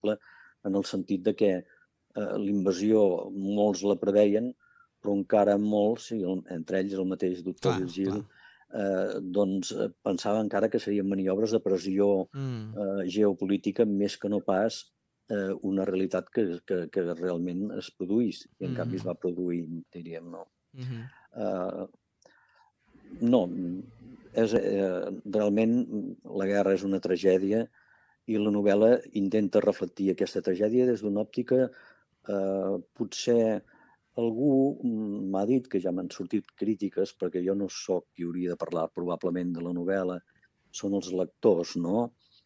improbable en el sentit de que l'invasió molts la preveien, però encara molts, entre ells el mateix doctor Virgili, doncs pensava encara que serien maniobres de pressió geopolítica més que no pas una realitat que realment es produís, i en canvi es va produir, diríem, no. No, realment la guerra és una tragèdia i la novel·la intenta reflectir aquesta tragèdia des d'una òptica potser algú m'ha dit que ja m'han sortit crítiques, perquè jo no sóc qui hauria de parlar probablement de la novel·la, són els lectors, no?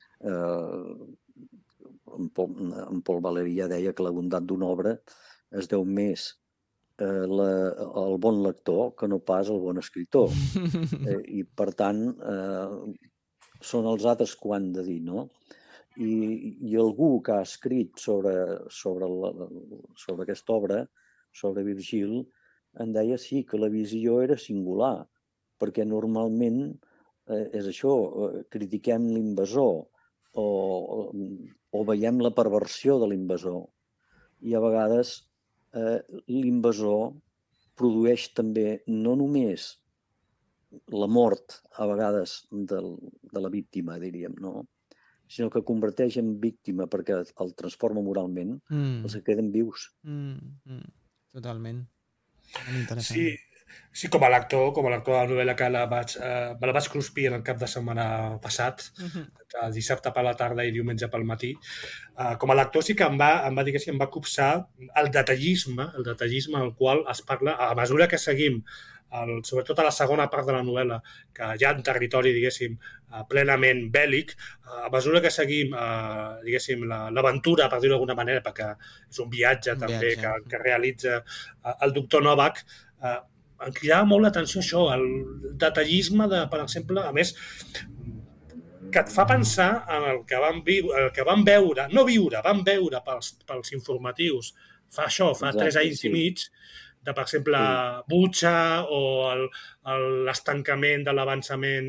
En Paul Valery deia que la bondat d'una obra es deu més al bon lector que no pas al bon escriptor. I, per tant, són els altres que ho han de dir, no? I algú que ha escrit sobre aquesta obra, sobre Virgil, em deia sí, que la visió era singular, perquè normalment és això, critiquem l'invasor o veiem la perversió de l'invasor. I a vegades l'invasor produeix també no només la mort, a vegades, de la víctima, diríem, no? Sinó que converteix en víctima perquè el transforma moralment, els que queden vius. Totalment. Molt interessant. Sí, com a lector de la novel·la que me la vaig cruspir en el cap de setmana passat, dissabte per la tarda i diumenge pel matí, com a lector sí que em va copsar el detallisme al qual es parla a mesura que seguim, sobretot a la segona part de la novel·la, que hi ha un territori, diguéssim, plenament bèl·lic, a mesura que seguim, diguéssim, l'aventura, per dir-ho d'alguna manera, perquè és un viatge també que realitza el doctor Novak, em cridava molt l'atenció això, el detallisme de, per exemple, a més, que et fa pensar en el que van veure, no viure, van veure pels informatius fa 3 anys i mig, de, per exemple, Bucha o l'estancament de l'avançament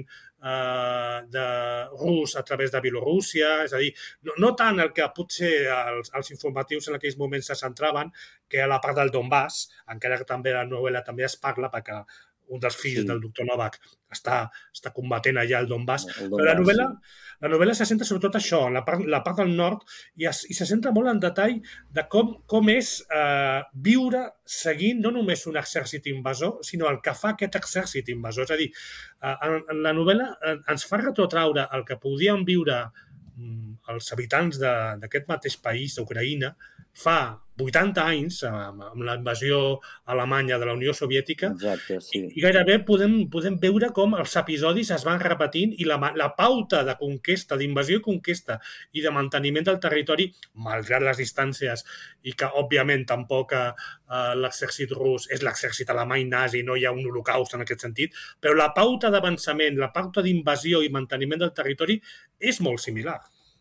rus a través de Bielorússia, és a dir, no tant el que potser els informatius en aquells moments se centraven, que a la part del Donbass, encara que també la novel·la també es parla, perquè un dels fills del doctor Novak està combatent allà al Donbass. Però la novel·la se centra sobretot això, en la part del nord, i se centra molt en detall de com és viure seguint no només un exèrcit invasor, sinó el que fa aquest exèrcit invasor. És a dir, en la novel·la ens fa retrotraure el que podien viure els habitants d'aquest mateix país, d'Ucraïna, fa 80 anys, amb la invasió alemanya de la Unió Soviètica, i gairebé podem veure com els episodis es van repetint i la pauta de conquesta, d'invasió i conquesta i de manteniment del territori, malgrat les distàncies, i que, òbviament, tampoc l'exèrcit rus és l'exèrcit alemany nazi, no hi ha un holocaust en aquest sentit, però la pauta d'avançament, la pauta d'invasió i manteniment del territori és molt similar.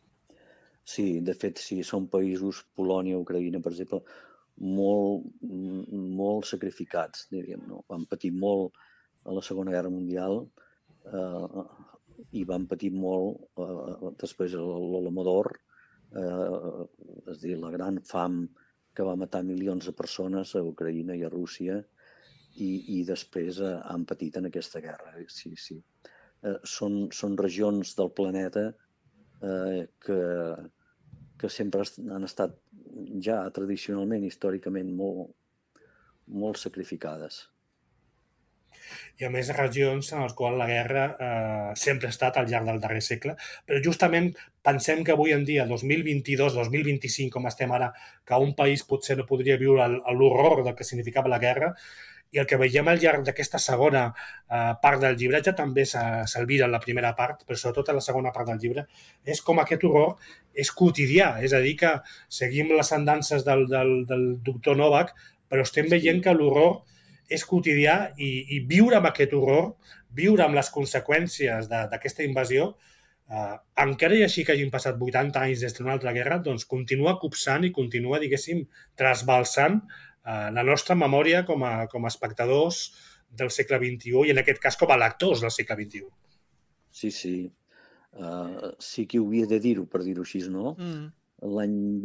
Sí, de fet, sí, són països, Polònia, Ucraïna, per exemple, molt sacrificats, diríem, no? Van patir molt a la Segona Guerra Mundial i van patir molt després a l'Holodomor, és a dir, la gran fam que va matar milions de persones a Ucraïna i a Rússia i després han patit en aquesta guerra. Sí, sí. Són regions del planeta que sempre han estat ja tradicionalment, històricament, molt sacrificades. I a més regions en les quals la guerra sempre ha estat al llarg del darrer segle, però justament pensem que avui en dia, 2022, 2025, com estem ara, que un país potser no podria viure l'horror del que significava la guerra, i el que veiem al llarg d'aquesta segona part del llibre, ja també s'alvira en la primera part, però sobretot en la segona part del llibre, és com aquest horror és quotidià, és a dir, que seguim les andances del doctor Novak, però estem veient que l'horror és quotidià i viure amb aquest horror, viure amb les conseqüències d'aquesta invasió, encara i així que hagin passat 80 anys des d'una altra guerra, doncs continua copsant i continua, diguéssim, trasbalsant la nostra memòria com a espectadors del segle XXI i en aquest cas com a lectors del segle XXI. Sí, sí. Sí que ho havia de dir-ho, per dir-ho així, no? l'any